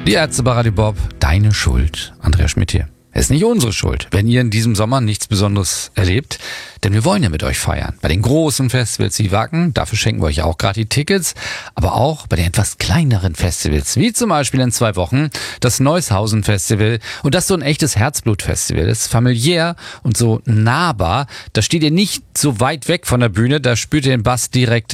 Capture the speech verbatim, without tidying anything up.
Die Ärzte bei Radio Bob, deine Schuld. Andreas Schmidt hier. Es ist nicht unsere Schuld, wenn ihr in diesem Sommer nichts Besonderes erlebt, denn wir wollen ja mit euch feiern. Bei den großen Festivals wie Wacken, dafür schenken wir euch auch gerade die Tickets, aber auch bei den etwas kleineren Festivals, wie zum Beispiel in zwei Wochen das Neushausen Festival. Und das ist so ein echtes Herzblut-Festival. Das ist familiär und so nahbar. Da steht ihr nicht so weit weg von der Bühne, da spürt ihr den Bass direkt